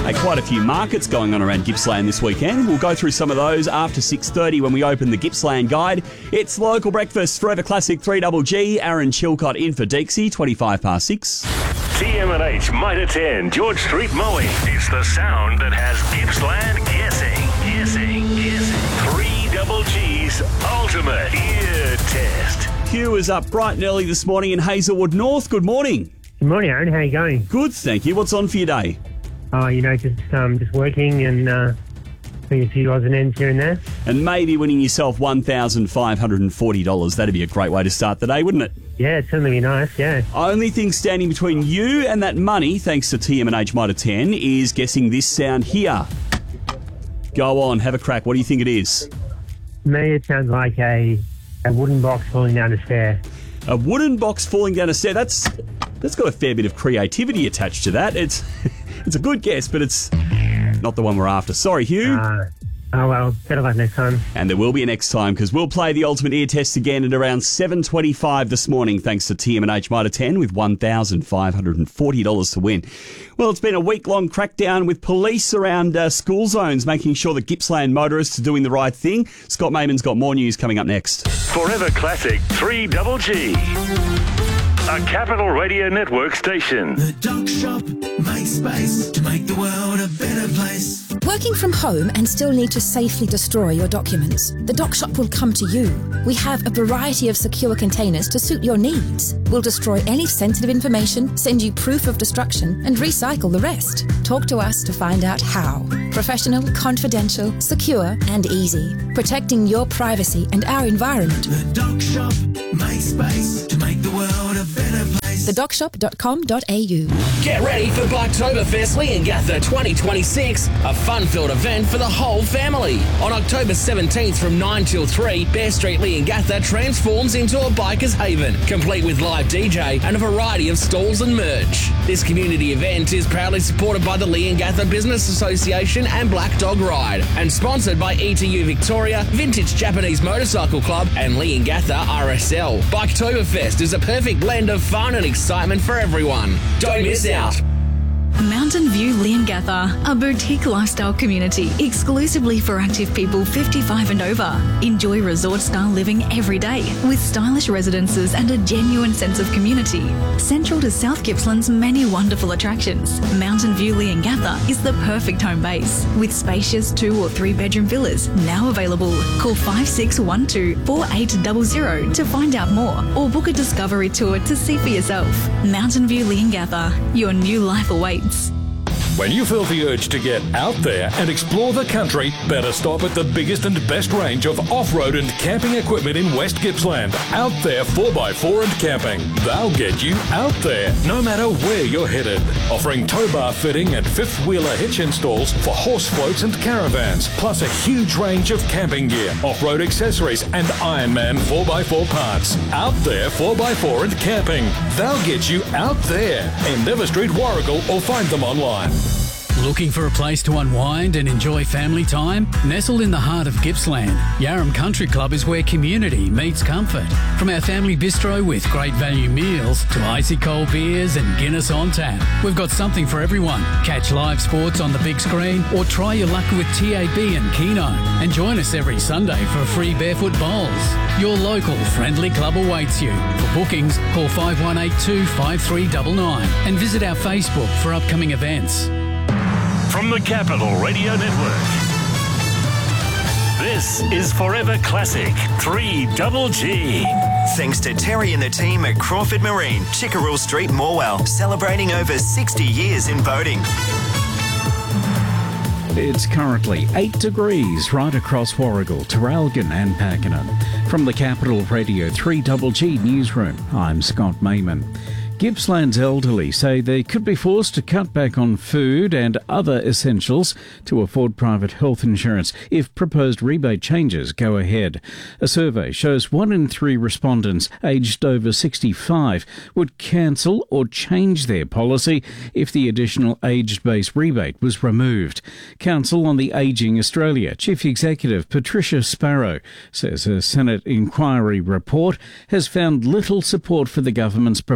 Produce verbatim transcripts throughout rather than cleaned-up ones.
Hey, quite a few markets going on around Gippsland this weekend. We'll go through some of those after six thirty when we open the Gippsland Guide. It's Local Breakfast, Forever Classic three G G. Aaron Chilcott in for Deeksy, twenty-five past six. T M and H Mitre ten, George Street Mowing. It's the sound that has Gippsland guessing, guessing, guessing. three G G's ultimate ear test. Q is up bright and early this morning in Hazelwood North. Good morning. Good morning, Aaron. How are you going? Good, thank you. What's on for your day? Oh, you know, just um, just working and uh, doing a few odds and ends here and there. And maybe winning yourself one thousand five hundred forty dollars. That'd be a great way to start the day, wouldn't it? Yeah, it'd certainly be nice, yeah. Only thing standing between you and that money, thanks to T M and H Mitre ten, is guessing this sound here. Go on, have a crack. What do you think it is? To me, it sounds like a, a wooden box falling down a stair. A wooden box falling down a stair. That's that's got a fair bit of creativity attached to that. It's it's a good guess, but it's not the one we're after. Sorry, Hugh. Uh, oh, well, better luck next time. And there will be a next time, because we'll play the Ultimate Ear Test again at around seven twenty-five this morning, thanks to T M and H Mitre ten, with one thousand five hundred forty dollars to win. Well, it's been a week-long crackdown with police around uh, school zones, making sure that Gippsland motorists are doing the right thing. Scott Mayman's got more news coming up next. Forever Classic three G G. A Capital Radio Network station. The Doc Shop makes space to make the world a better place. Working from home and still need to safely destroy your documents? The Doc Shop will come to you. We have a variety of secure containers to suit your needs. We'll destroy any sensitive information, send you proof of destruction, and recycle the rest. Talk to us to find out how. Professional, confidential, secure, and easy. Protecting your privacy and our environment. The Doc Shop makes space to make the world a better place. the doc shop dot com dot a u. Get ready for Biketoberfest Leongatha twenty twenty-six, a fun-filled event for the whole family. On October seventeenth from nine till three, Bear Street Leongatha transforms into a biker's haven, complete with live D J and a variety of stalls and merch. This community event is proudly supported by the Leongatha Business Association and Black Dog Ride, and sponsored by E T U Victoria, Vintage Japanese Motorcycle Club and Leongatha R S L. Biketoberfest is a perfect blend of fun and excitement for everyone. Don't miss out. Mountain View Leongatha, a boutique lifestyle community exclusively for active people fifty-five and over. Enjoy resort-style living every day with stylish residences and a genuine sense of community. Central to South Gippsland's many wonderful attractions, Mountain View Leongatha is the perfect home base with spacious two or three bedroom villas now available. Call five six one two, four eight zero zero to find out more or book a discovery tour to see for yourself. Mountain View Leongatha, your new life awaits. When you feel the urge to get out there and explore the country, better stop at the biggest and best range of off-road and camping equipment in West Gippsland. Out There four by four and Camping. They'll get you out there, no matter where you're headed. Offering tow bar fitting and fifth-wheeler hitch installs for horse floats and caravans, plus a huge range of camping gear, off-road accessories and Ironman four by four parts. Out There four by four and Camping. They'll get you out there. Endeavour Street, Warragul, or find them online. Looking for a place to unwind and enjoy family time? Nestled in the heart of Gippsland, Yarram Country Club is where community meets comfort. From our family bistro with great value meals to icy cold beers and Guinness on tap, we've got something for everyone. Catch live sports on the big screen or try your luck with T A B and Keno. And join us every Sunday for free barefoot bowls. Your local friendly club awaits you. For bookings, call five one eight two, five three nine nine and visit our Facebook for upcoming events. From the Capital Radio Network, this is Forever Classic three G G. Thanks to Terry and the team at Crawford Marine, Chickerell Street, Morwell, celebrating over sixty years in boating. It's currently eight degrees right across Warragul, Terralgan and Pakenham. From the Capital Radio three G G newsroom, I'm Scott Mayman. Gippsland's elderly say they could be forced to cut back on food and other essentials to afford private health insurance if proposed rebate changes go ahead. A survey shows one in three respondents aged over sixty-five would cancel or change their policy if the additional age-based rebate was removed. Council on the Ageing Australia Chief Executive Patricia Sparrow says a Senate inquiry report has found little support for the government's proposal.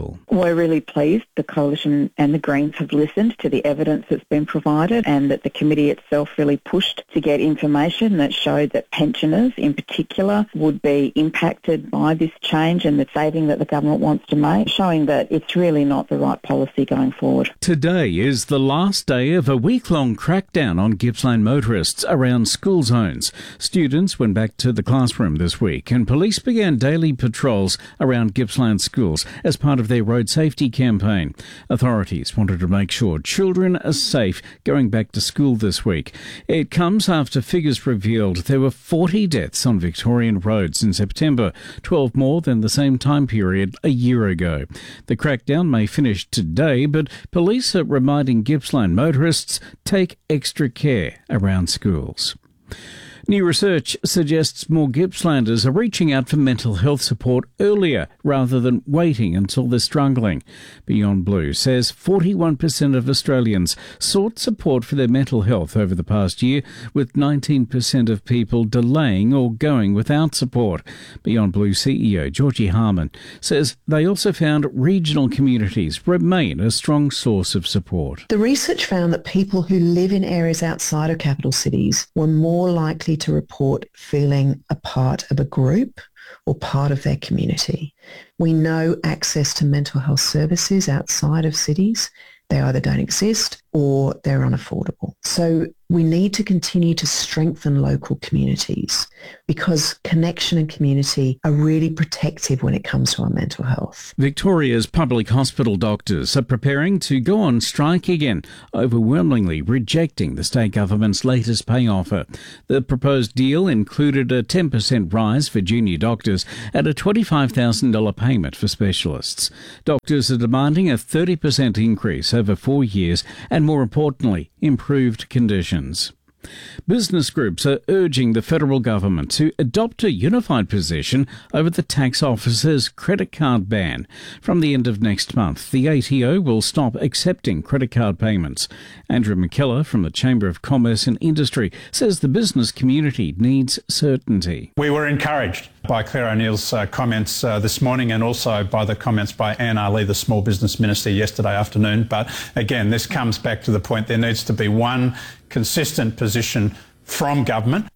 Gill. We're really pleased the Coalition and the Greens have listened to the evidence that's been provided, and that the committee itself really pushed to get information that showed that pensioners in particular would be impacted by this change and the saving that the government wants to make, showing that it's really not the right policy going forward. Today is the last day of a week-long crackdown on Gippsland motorists around school zones. Students went back to the classroom this week and police began daily patrols around Gippsland schools as part of their road safety campaign. Authorities wanted to make sure children are safe going back to school this week. It comes after figures revealed there were forty deaths on Victorian roads in September, twelve more than the same time period a year ago. The crackdown may finish today, but police are reminding Gippsland motorists take extra care around schools. New research suggests more Gippslanders are reaching out for mental health support earlier rather than waiting until they're struggling. Beyond Blue says forty-one percent of Australians sought support for their mental health over the past year, with nineteen percent of people delaying or going without support. Beyond Blue C E O Georgie Harman says they also found regional communities remain a strong source of support. The research found that people who live in areas outside of capital cities were more likely to report feeling a part of a group or part of their community. We know access to mental health services outside of cities, they either don't exist or they're unaffordable. So we need to continue to strengthen local communities because connection and community are really protective when it comes to our mental health. Victoria's public hospital doctors are preparing to go on strike again, overwhelmingly rejecting the state government's latest pay offer. The proposed deal included a ten percent rise for junior doctors and a twenty-five thousand dollars payment for specialists. Doctors are demanding a thirty percent increase over four years and, more importantly, improved conditions. Business groups are urging the federal government to adopt a unified position over the tax office's credit card ban. From the end of next month, the A T O will stop accepting credit card payments. Andrew McKellar from the Chamber of Commerce and Industry says the business community needs certainty. We were encouraged by Claire O'Neill's uh, comments uh, this morning and also by the comments by Anne Ali, the Small Business Minister, yesterday afternoon. But again, this comes back to the point there needs to be one consistent position from government.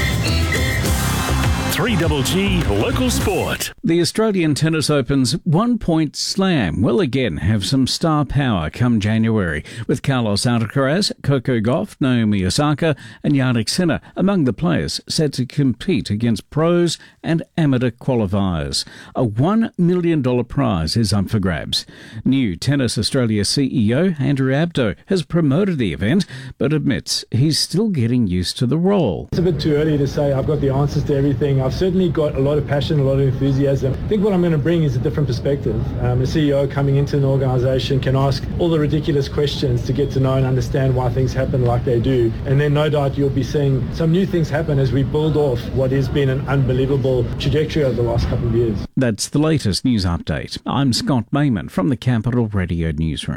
three G G Local Sport. The Australian Tennis Open's one-point slam will again have some star power come January, with Carlos Alcaraz, Coco Gauff, Naomi Osaka and Jannik Sinner among the players set to compete against pros and amateur qualifiers. A one million dollars prize is up for grabs. New Tennis Australia C E O Andrew Abdo has promoted the event, but admits he's still getting used to the role. It's a bit too early to say I've got the answers to everything. I've certainly got a lot of passion, a lot of enthusiasm. I think what I'm going to bring is a different perspective. Um, a C E O coming into an organisation can ask all the ridiculous questions to get to know and understand why things happen like they do. And then no doubt you'll be seeing some new things happen as we build off what has been an unbelievable trajectory over the last couple of years. That's the latest news update. I'm Scott Mayman from the Capital Radio Newsroom.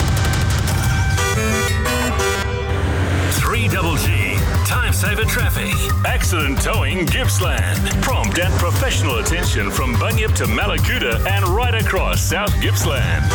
three G G Time Saver Traffic. Accident Towing Gippsland. Prompt and professional attention from Bunyip to Malakuta and right across South Gippsland.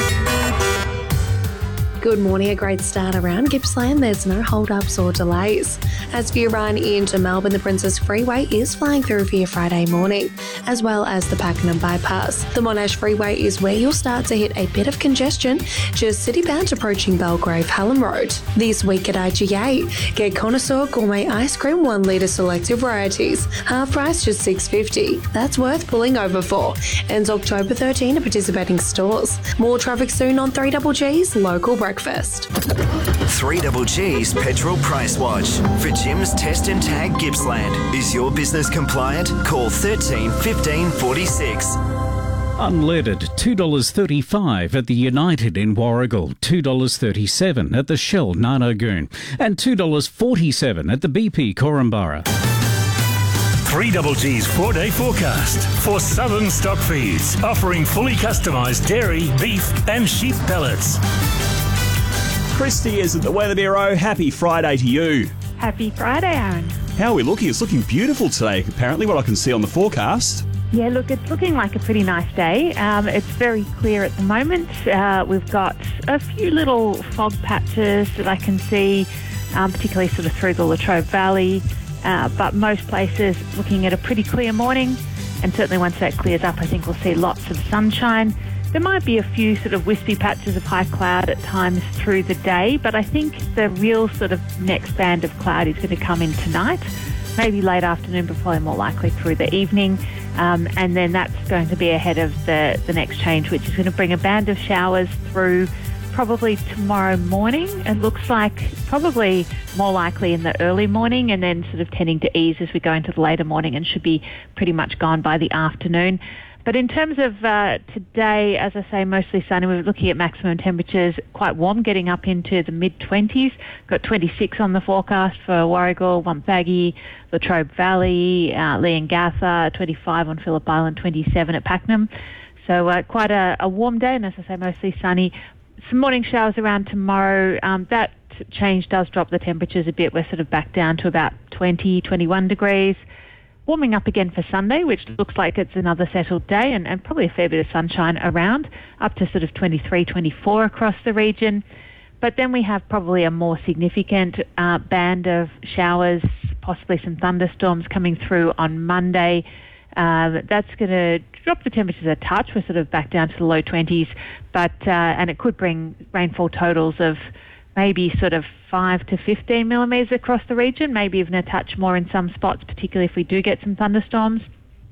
Good morning. A great start around Gippsland. There's no hold-ups or delays. As you run into Melbourne, the Princess Freeway is flying through for your Friday morning, as well as the Pakenham Bypass. The Monash Freeway is where you'll start to hit a bit of congestion, just city-bound approaching Belgrave Hallam Road. This week at I G A, get Connoisseur Gourmet Ice Cream one litre selective varieties, half price just six dollars fifty. That's worth pulling over for. Ends October thirteenth at participating stores. More traffic soon on three G G's Local Breakfast. three G G's Petrol Price Watch. For Jim's Test and Tag Gippsland. Is your business compliant? Call thirteen fifteen forty-six. Unleaded, two dollars thirty-five at the United in Warragul, two dollars thirty-seven at the Shell Narnagoon, and two dollars forty-seven at the B P Korumburra. three G G's four-day forecast for Southern Stock Feeds, offering fully customised dairy, beef and sheep pellets. Christy is at the Weather Bureau. Happy Friday to you. Happy Friday, Aaron. How are we looking? It's looking beautiful today, apparently, what I can see on the forecast. Yeah, look, it's looking like a pretty nice day. Um, it's very clear at the moment. Uh, we've got a few little fog patches that I can see, um, particularly sort of through the Latrobe Valley. Uh, but most places looking at a pretty clear morning. And certainly once that clears up, I think we'll see lots of sunshine. There might be a few sort of wispy patches of high cloud at times through the day, but I think the real sort of next band of cloud is going to come in tonight. Maybe late afternoon, but probably more likely through the evening. Um, and then that's going to be ahead of the, the next change, which is going to bring a band of showers through probably tomorrow morning. It looks like probably more likely in the early morning and then sort of tending to ease as we go into the later morning and should be pretty much gone by the afternoon. But in terms of uh, today, as I say, mostly sunny. We're looking at maximum temperatures quite warm, getting up into the mid-twenties. Got twenty-six on the forecast for Warragul, Wonthaggi, Latrobe Valley, uh, Leongatha, twenty-five on Phillip Island, twenty-seven at Pakenham. So uh, quite a, a warm day, and as I say, mostly sunny. Some morning showers around tomorrow. Um, that change does drop the temperatures a bit. We're sort of back down to about twenty, twenty-one degrees. Warming up again for Sunday, which looks like it's another settled day and, and probably a fair bit of sunshine around, up to sort of twenty-three, twenty-four across the region. But then we have probably a more significant uh, band of showers, possibly some thunderstorms coming through on Monday. Uh, that's going to drop the temperatures a touch. We're sort of back down to the low twenties, but uh, and it could bring rainfall totals of maybe sort of five to fifteen millimetres across the region, maybe even a touch more in some spots, particularly if we do get some thunderstorms.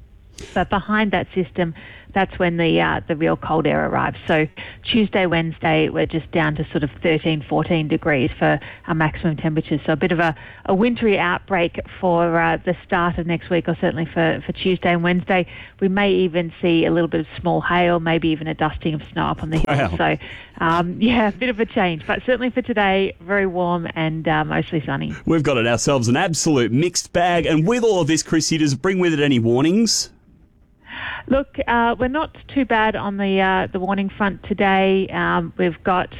But behind that system, that's when the uh, the real cold air arrives. So Tuesday, Wednesday, we're just down to sort of thirteen, fourteen degrees for our maximum temperatures. So a bit of a, a wintry outbreak for uh, the start of next week, or certainly for, for Tuesday and Wednesday. We may even see a little bit of small hail, maybe even a dusting of snow up on the hills. Wow. So, um, yeah, a bit of a change. But certainly for today, very warm and uh, mostly sunny. We've got it ourselves an absolute mixed bag. And with all of this, Chrissy, does it bring with it any warnings? Look, uh, we're not too bad on the uh, the warning front today. Um, we've got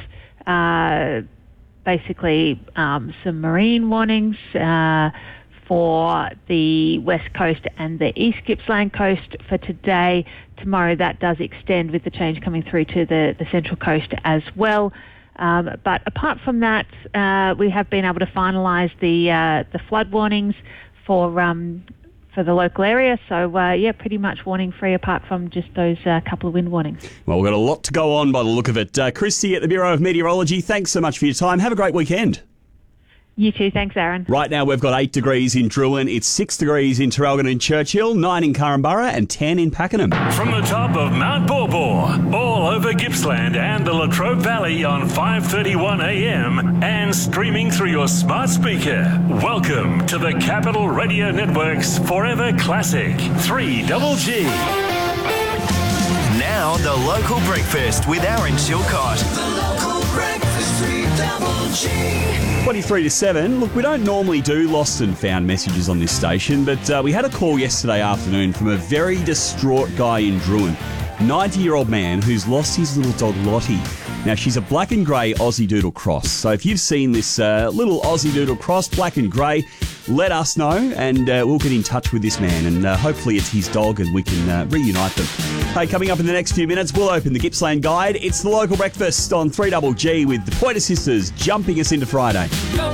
uh, basically um, some marine warnings uh, for the west coast and the East Gippsland coast for today. Tomorrow that does extend with the change coming through to the, the central coast as well. Um, but apart from that, uh, we have been able to finalise the uh, the flood warnings for um, for the local area. So, uh, yeah, pretty much warning-free apart from just those uh, couple of wind warnings. Well, we've got a lot to go on by the look of it. Uh, Christy at the Bureau of Meteorology, thanks so much for your time. Have a great weekend. You too. Thanks, Aaron. Right now, we've got eight degrees in Drouin. It's six degrees in Traralgon and Churchill, nine in Carramborough and ten in Pakenham. From the top of Mount Baw, all over Gippsland and the Latrobe Valley on five thirty-one a m and streaming through your smart speaker. Welcome to the Capital Radio Network's Forever Classic, three double G. Now, the local breakfast with Aaron Chilcott. The local breakfast, three double G. twenty-three to seven. Look, we don't normally do lost and found messages on this station, but uh, we had a call yesterday afternoon from a very distraught guy in Drouin. ninety-year-old man who's lost his little dog Lottie. Now, she's a black and grey Aussie Doodle Cross. So if you've seen this uh, little Aussie Doodle Cross, black and grey, let us know and uh, we'll get in touch with this man and uh, hopefully it's his dog and we can uh, reunite them. Hey, coming up in the next few minutes, we'll open the Gippsland Guide. It's the local breakfast on three double G with the Pointer Sisters jumping us into Friday.